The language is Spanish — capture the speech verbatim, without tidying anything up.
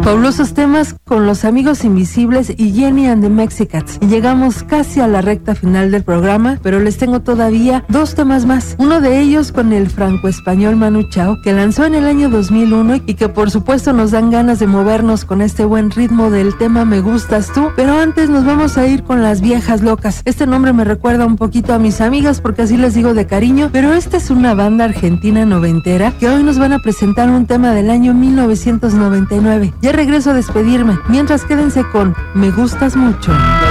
Fabulosos temas con Los Amigos Invisibles y Jenny and the Mexicats. Y llegamos casi a la recta final del programa, pero les tengo todavía dos temas más. Uno de ellos con el franco-español Manu Chao, que lanzó en el año dos mil uno y que por supuesto nos dan ganas de movernos con este buen ritmo del tema Me Gustas Tú. Pero antes nos vamos a ir con Las Viejas Locas. Este nombre me recuerda un poquito a mis amigas porque así les digo de cariño, pero esta es una banda argentina noventera que hoy nos van a presentar un tema del año mil novecientos noventa y nueve. Ya regreso a despedirme, mientras quédense con Me Gustas Mucho.